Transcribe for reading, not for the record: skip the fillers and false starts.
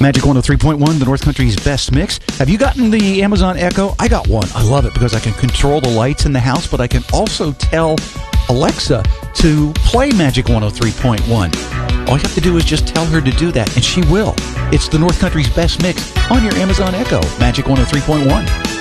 Magic 103.1, the North Country's best mix. Have you gotten the Amazon Echo? I got one. I love it because I can control the lights in the house, but I can also tell Alexa to play Magic 103.1. All you have to do is just tell her to do that, and she will. It's the North Country's best mix on your Amazon Echo, Magic 103.1.